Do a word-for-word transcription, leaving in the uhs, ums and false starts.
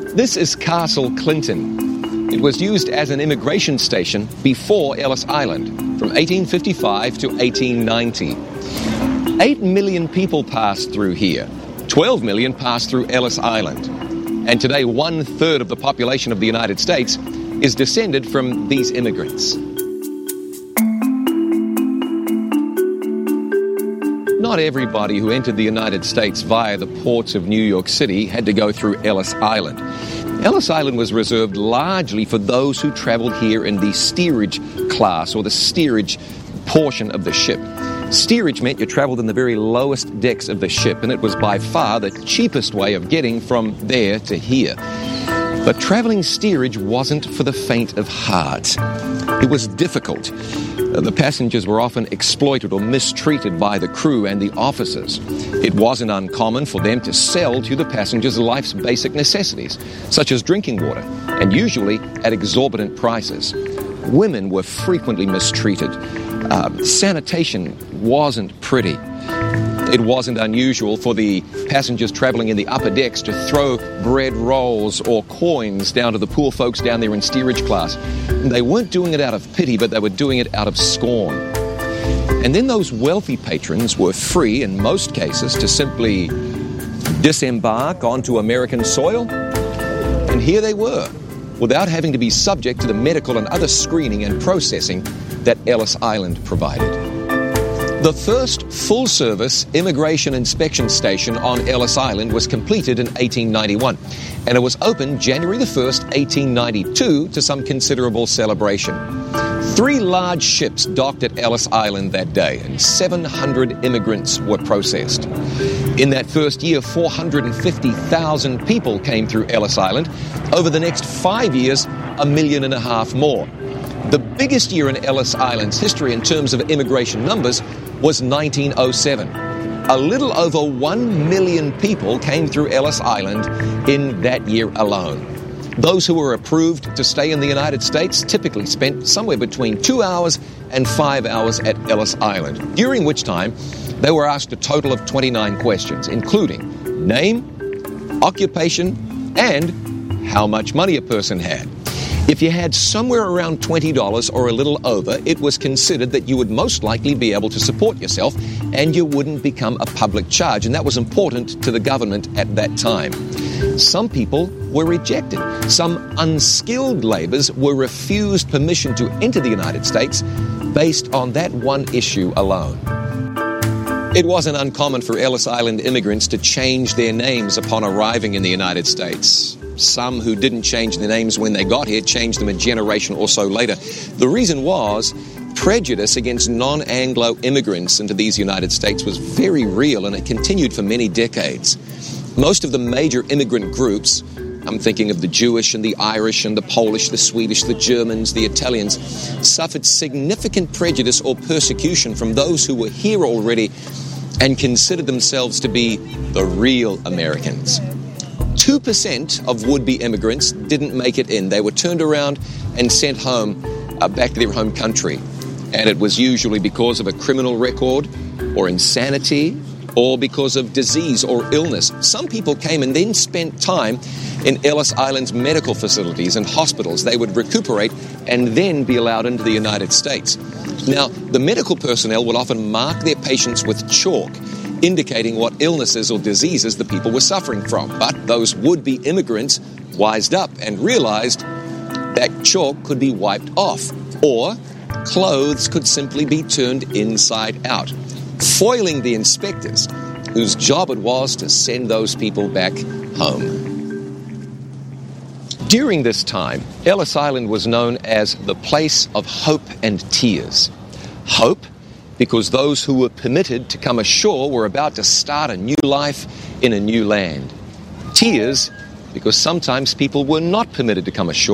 This is Castle Clinton. It was used as an immigration station before Ellis Island from eighteen fifty-five to eighteen ninety. Eight million people passed through here. Twelve million passed through Ellis Island. And today, one third of the population of the United States is descended from these immigrants. Not everybody who entered the United States via the ports of New York City had to go through Ellis Island. Ellis Island was reserved largely for those who traveled here in the steerage class, or the steerage portion of the ship. Steerage meant you traveled in the very lowest decks of the ship, and it was by far the cheapest way of getting from there to here. But traveling steerage wasn't for the faint of heart. It was difficult. The passengers were often exploited or mistreated by the crew and the officers. It wasn't uncommon for them to sell to the passengers life's basic necessities, such as drinking water, and usually at exorbitant prices. Women were frequently mistreated. Uh, sanitation wasn't pretty. It wasn't unusual for the passengers traveling in the upper decks to throw bread rolls or coins down to the poor folks down there in steerage class. They weren't doing it out of pity, but they were doing it out of scorn. And then those wealthy patrons were free, in most cases, to simply disembark onto American soil. And here they were, without having to be subject to the medical and other screening and processing that Ellis Island provided. The first full-service immigration inspection station on Ellis Island was completed in eighteen ninety-one, and it was opened January the first, eighteen ninety-two, to some considerable celebration. Three large ships docked at Ellis Island that day, and seven hundred immigrants were processed. In that first year, four hundred fifty thousand people came through Ellis Island. Over the next five years, a million and a half more. The biggest year in Ellis Island's history in terms of immigration numbers was nineteen oh seven. A little over one million people came through Ellis Island in that year alone. Those who were approved to stay in the United States typically spent somewhere between two hours and five hours at Ellis Island, during which time they were asked a total of twenty-nine questions, including name, occupation, and how much money a person had. If you had somewhere around twenty dollars or a little over, it was considered that you would most likely be able to support yourself and you wouldn't become a public charge, and that was important to the government at that time. Some people were rejected. Some unskilled laborers were refused permission to enter the United States based on that one issue alone. It wasn't uncommon for Ellis Island immigrants to change their names upon arriving in the United States. Some who didn't change their names when they got here changed them a generation or so later. The reason was prejudice against non-Anglo immigrants into these United States was very real, and it continued for many decades. Most of the major immigrant groups, I'm thinking of the Jewish and the Irish and the Polish, the Swedish, the Germans, the Italians, suffered significant prejudice or persecution from those who were here already and considered themselves to be the real Americans. Two percent of would-be immigrants didn't make it in. They were turned around and sent home, uh, back to their home country. And it was usually because of a criminal record or insanity or because of disease or illness. Some people came and then spent time in Ellis Island's medical facilities and hospitals. They would recuperate and then be allowed into the United States. Now, the medical personnel would often mark their patients with chalk, indicating what illnesses or diseases the people were suffering from. But those would-be immigrants wised up and realized that chalk could be wiped off, or clothes could simply be turned inside out, foiling the inspectors, whose job it was to send those people back home. During this time, Ellis Island was known as the place of hope and tears. Hope, because those who were permitted to come ashore were about to start a new life in a new land. Tears, because sometimes people were not permitted to come ashore.